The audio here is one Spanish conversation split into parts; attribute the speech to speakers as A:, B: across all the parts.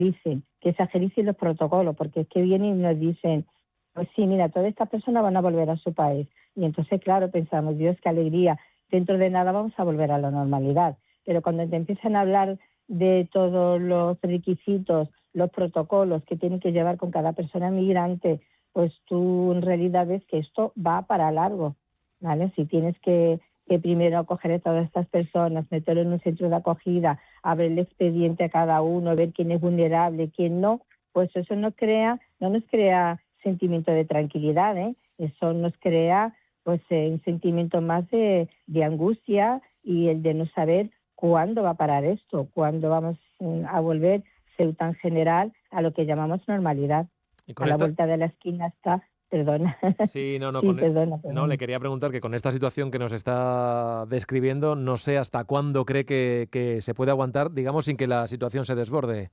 A: dicen, que se agilicen los protocolos, porque es que vienen y nos dicen, pues sí, mira, todas estas personas van a volver a su país. Y entonces, claro, pensamos, Dios, qué alegría, dentro de nada vamos a volver a la normalidad. Pero cuando te empiezan a hablar de todos los requisitos, los protocolos que tienen que llevar con cada persona migrante, pues tú en realidad ves que esto va para largo, ¿vale? Si tienes que primero acoger a todas estas personas, meterlo en un centro de acogida, abrir el expediente a cada uno, ver quién es vulnerable, quién no, pues eso no nos crea sentimiento de tranquilidad, ¿eh? Eso nos crea pues un sentimiento más de angustia y el de no saber cuándo va a parar esto, cuándo vamos a volver, Ceuta en general, a lo que llamamos normalidad.
B: Y
A: A
B: con
A: la
B: esta...
A: vuelta de la esquina está, perdona,
B: Sí, no, no,
A: sí, perdona,
B: no, le
A: perdona.
B: quería preguntar que con esta situación que nos está describiendo, no sé hasta cuándo cree que se puede aguantar, digamos, sin que la situación se desborde.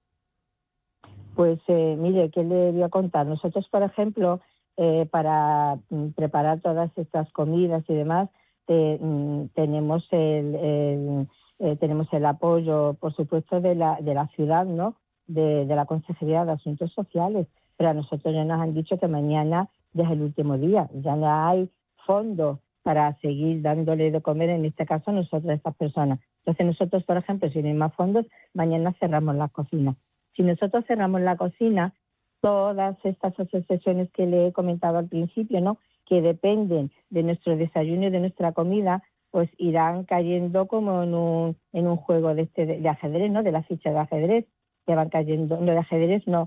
A: Pues mire, ¿qué le voy a contar? Nosotros, por ejemplo, para preparar todas estas comidas y demás, tenemos tenemos el apoyo, por supuesto, de la ciudad, ¿no? De la Consejería de Asuntos Sociales. Pero a nosotros ya nos han dicho que mañana ya es el último día, ya no hay fondo para seguir dándole de comer, en este caso, a nosotros, a estas personas. Entonces nosotros, por ejemplo, si no hay más fondos, mañana cerramos las cocinas. Si nosotros cerramos la cocina, todas estas asociaciones que le he comentado al principio, ¿no?, que dependen de nuestro desayuno y de nuestra comida, pues irán cayendo como en un juego de ajedrez, ¿no?, de la ficha de ajedrez, que van cayendo, no de ajedrez, no,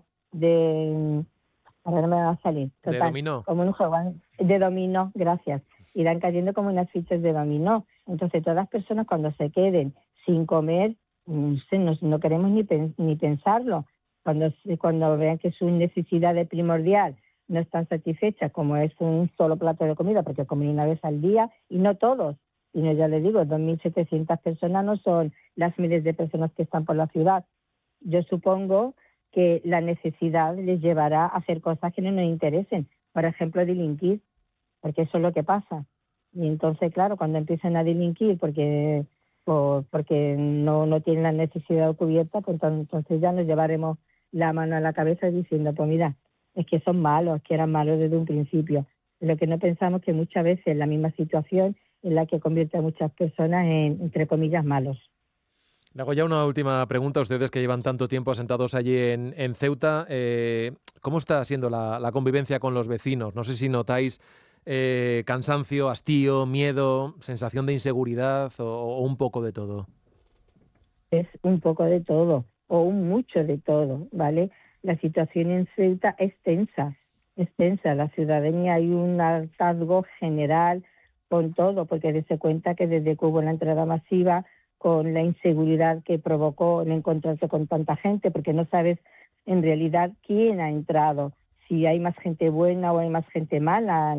A: ahora no me va a salir,
B: ¿De
A: total,
B: dominó?
A: como en un juego de dominó, gracias, irán cayendo como unas fichas de dominó. Entonces todas las personas cuando se queden sin comer, no queremos ni pensarlo. Cuando vean que su necesidad de primordial no están satisfechas, como es un solo plato de comida, porque comen una vez al día, y no todos, sino ya les digo, 2.700 personas no son las miles de personas que están por la ciudad. Yo supongo que la necesidad les llevará a hacer cosas que no nos interesen, por ejemplo, delinquir, porque eso es lo que pasa. Y entonces, claro, cuando empiezan a delinquir porque no tienen la necesidad cubierta, pues entonces ya nos llevaremos la mano a la cabeza diciendo, pues mira, es que son malos, que eran malos desde un principio. Lo que no pensamos que muchas veces la misma situación es la que convierte a muchas personas en, entre comillas, malos.
B: Le hago ya una última pregunta a ustedes que llevan tanto tiempo asentados allí en Ceuta. ¿Cómo está siendo la convivencia con los vecinos? No sé si notáis cansancio, hastío, miedo, sensación de inseguridad o un poco de todo.
A: Es un poco de todo, o un mucho de todo, ¿vale? La situación en Ceuta es tensa. La ciudadanía, hay un hartazgo general con todo, porque dése cuenta que desde que hubo la entrada masiva, con la inseguridad que provocó el encontrarse con tanta gente, porque no sabes en realidad quién ha entrado, si hay más gente buena o hay más gente mala.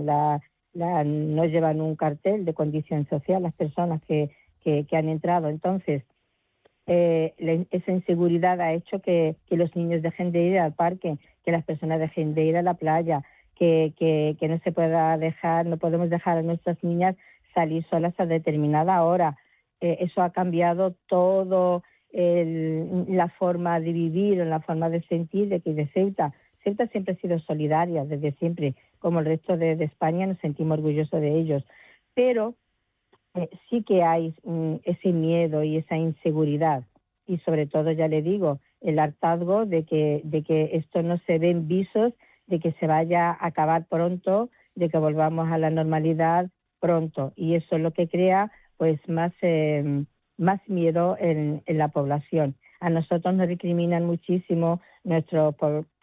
A: No llevan un cartel de condición social las personas que han entrado. Entonces, esa inseguridad ha hecho que los niños dejen de ir al parque, que las personas dejen de ir a la playa, que no se pueda dejar, no podemos dejar a nuestras niñas salir solas a determinada hora. Eso ha cambiado todo la forma de vivir, la forma de sentir de Ceuta. Ceuta siempre ha sido solidaria, desde siempre, como el resto de España, nos sentimos orgullosos de ellos. Pero sí que hay ese miedo y esa inseguridad, y sobre todo, ya le digo, el hartazgo de que esto no se ven visos, de que se vaya a acabar pronto, de que volvamos a la normalidad pronto, y eso es lo que crea pues más miedo en la población. A nosotros nos recriminan muchísimo nuestros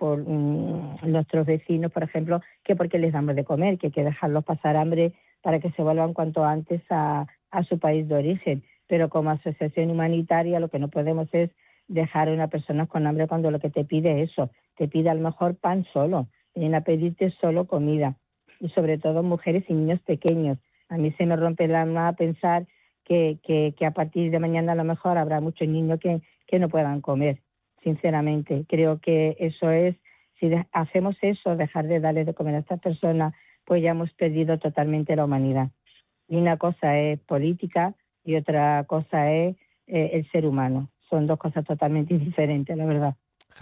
A: vecinos, por ejemplo, que porque les damos de comer, que hay que dejarlos pasar hambre para que se vuelvan cuanto antes a su país de origen. Pero como asociación humanitaria lo que no podemos es dejar a una persona con hambre cuando lo que te pide es eso, te pide a lo mejor pan solo, vienen a pedirte solo comida, y sobre todo mujeres y niños pequeños. A mí se me rompe el alma pensar que a partir de mañana a lo mejor habrá muchos niños que no puedan comer. Sinceramente, creo que eso es, si hacemos eso, dejar de darle de comer a estas personas, pues ya hemos perdido totalmente la humanidad. Y una cosa es política y otra cosa es el ser humano. Son dos cosas totalmente diferentes, la verdad.